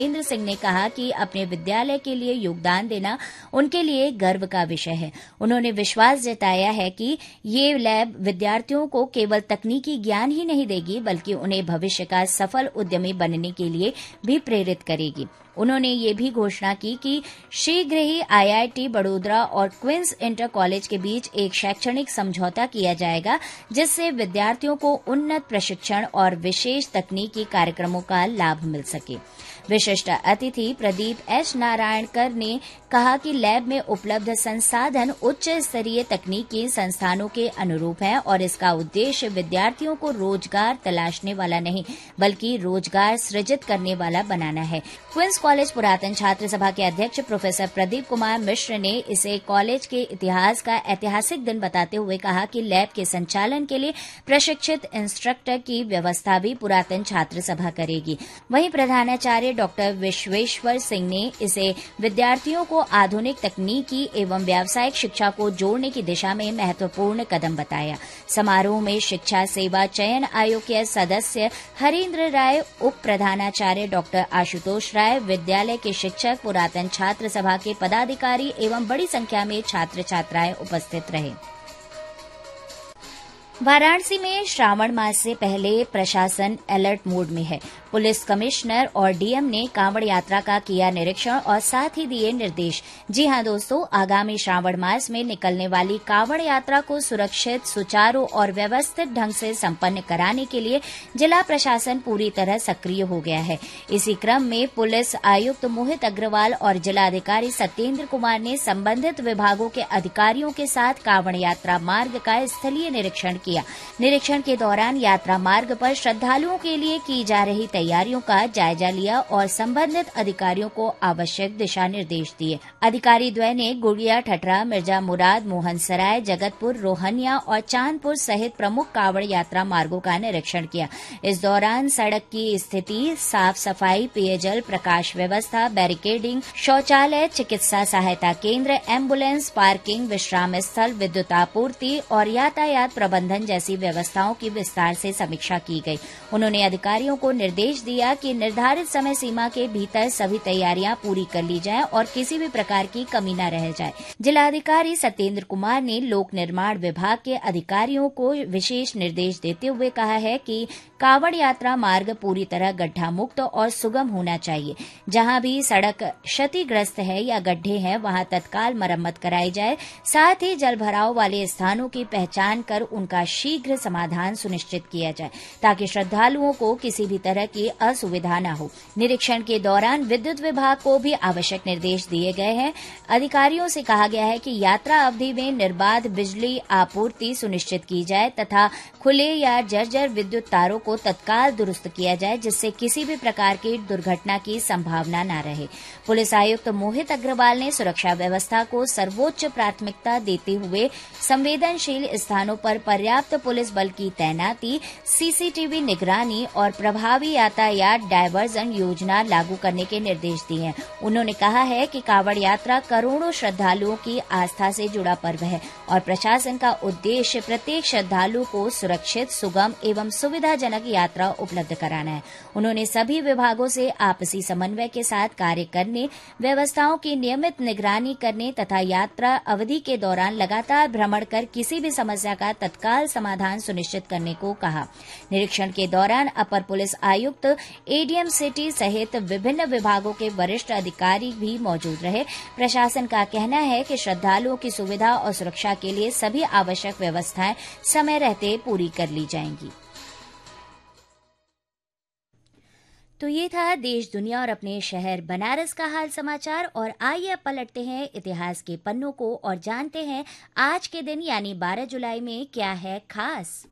महेंद्र सिंह ने कहा कि अपने विद्यालय के लिए योगदान देना उनके लिए गर्व का विषय है। उन्होंने विश्वास जताया है कि ये लैब विद्यार्थियों को केवल तकनीकी ज्ञान ही नहीं देगी, बल्कि उन्हें भविष्य का सफल उद्यमी बनने के लिए भी प्रेरित करेगी। उन्होंने ये भी घोषणा की कि शीघ्र ही आईआईटी बड़ोदरा और क्वींस इंटर कॉलेज के बीच एक शैक्षणिक समझौता किया जाएगा, जिससे विद्यार्थियों को उन्नत प्रशिक्षण और विशेष तकनीकी कार्यक्रमों का लाभ मिल सके। विशिष्ट अतिथि प्रदीप एस नारायणकर ने कहा कि लैब में उपलब्ध संसाधन उच्च स्तरीय तकनीकी संस्थानों के अनुरूप है और इसका उद्देश्य विद्यार्थियों को रोजगार तलाशने वाला नहीं, बल्कि रोजगार सृजित करने वाला बनाना है। क्वींस कॉलेज पुरातन छात्र सभा के अध्यक्ष प्रोफेसर प्रदीप कुमार मिश्र ने इसे कॉलेज के इतिहास का ऐतिहासिक दिन बताते हुए कहा कि लैब के संचालन के लिए प्रशिक्षित इंस्ट्रक्टर की व्यवस्था भी पुरातन छात्र सभा करेगी। वहीं प्रधानाचार्य डॉक्टर विश्वेश्वर सिंह ने इसे विद्यार्थियों को आधुनिक तकनीकी एवं व्यावसायिक शिक्षा को जोड़ने की दिशा में महत्वपूर्ण कदम बताया। समारोह में शिक्षा सेवा चयन आयोग के सदस्य हरीन्द्र राय, उप प्रधानाचार्य डॉक्टर आशुतोष राय, विद्यालय के शिक्षक, पुरातन छात्र सभा के पदाधिकारी एवं बड़ी संख्या में छात्र छात्राएं उपस्थित रहे। वाराणसी में श्रावण मास से पहले प्रशासन अलर्ट मोड में है। पुलिस कमिश्नर और डीएम ने कांवड़ यात्रा का किया निरीक्षण और साथ ही दिए निर्देश। जी हां दोस्तों, आगामी श्रावण मास में निकलने वाली कांवड़ यात्रा को सुरक्षित, सुचारू और व्यवस्थित ढंग से संपन्न कराने के लिए जिला प्रशासन पूरी तरह सक्रिय हो गया है। इसी क्रम में पुलिस आयुक्त मोहित अग्रवाल और जिलाधिकारी सत्येंद्र कुमार ने संबंधित विभागों के अधिकारियों के साथ कांवड़ यात्रा मार्ग का स्थलीय निरीक्षण किया। निरीक्षण के दौरान यात्रा मार्ग पर श्रद्धालुओं के लिए की जा रही तैयारियों का जायजा लिया और संबंधित अधिकारियों को आवश्यक दिशा निर्देश दिए। अधिकारी द्वय ने गुड़िया, ठठरा, मिर्जा मुराद, मोहन सराय, जगतपुर, रोहनिया और चांदपुर सहित प्रमुख कांवड़ यात्रा मार्गों का निरीक्षण किया। इस दौरान सड़क की स्थिति, साफ सफाई, पेयजल, प्रकाश व्यवस्था, बैरिकेडिंग, शौचालय, चिकित्सा सहायता केंद्र, एम्बुलेंस, पार्किंग, विश्राम स्थल, विद्युत आपूर्ति और यातायात प्रबंधन जैसी व्यवस्थाओं की विस्तार से समीक्षा की गई। उन्होंने अधिकारियों को निर्देश दिया कि निर्धारित समय सीमा के भीतर सभी तैयारियां पूरी कर ली जाएं और किसी भी प्रकार की कमी न रह जाए। जिलाधिकारी सत्येंद्र कुमार ने लोक निर्माण विभाग के अधिकारियों को विशेष निर्देश देते हुए कहा है कि कांवड़ यात्रा मार्ग पूरी तरह गड्ढा मुक्त और सुगम होना चाहिए। जहां भी सड़क क्षतिग्रस्त है या गड्ढे हैं, वहां तत्काल मरम्मत कराई जाए। साथ ही जल भराव वाले स्थानों की पहचान कर उनका शीघ्र समाधान सुनिश्चित किया जाए, ताकि श्रद्धालुओं को किसी भी तरह की असुविधा न हो। निरीक्षण के दौरान विद्युत विभाग को भी आवश्यक निर्देश दिए गए हैं। अधिकारियों से कहा गया है कि यात्रा अवधि में निर्बाध बिजली आपूर्ति सुनिश्चित की जाए तथा खुले या जर्जर विद्युत तारों को तत्काल दुरुस्त किया जाए, जिससे किसी भी प्रकार की दुर्घटना की संभावना न रहे। पुलिस आयुक्त मोहित अग्रवाल ने सुरक्षा व्यवस्था को सर्वोच्च प्राथमिकता देते हुए संवेदनशील स्थानों पर पर्याप्त पुलिस बल की तैनाती, सीसीटीवी निगरानी और प्रभावी यातायात डायवर्जन योजना लागू करने के निर्देश दिए हैं। उन्होंने कहा है कि कांवड़ यात्रा करोड़ों श्रद्धालुओं की आस्था से जुड़ा पर्व है और प्रशासन का उद्देश्य प्रत्येक श्रद्धालु को सुरक्षित, सुगम एवं सुविधाजनक यात्रा उपलब्ध कराना है। उन्होंने सभी विभागों से आपसी समन्वय के साथ कार्य करने, व्यवस्थाओं की नियमित निगरानी करने तथा यात्रा अवधि के दौरान लगातार भ्रमण कर किसी भी समस्या का तत्काल समाधान सुनिश्चित करने को कहा। निरीक्षण के दौरान अपर पुलिस आयुक्त, एडीएम सिटी सहित विभिन्न विभागों के वरिष्ठ अधिकारी भी मौजूद रहे। प्रशासन का कहना है कि श्रद्धालुओं की सुविधा और सुरक्षा के लिए सभी आवश्यक व्यवस्थाएं समय रहते पूरी कर ली जाएंगी। तो ये था देश, दुनिया और अपने शहर बनारस का हाल समाचार। और आइए अब पलटते हैं इतिहास के पन्नों को और जानते हैं आज के दिन यानी 12 जुलाई में क्या है खास।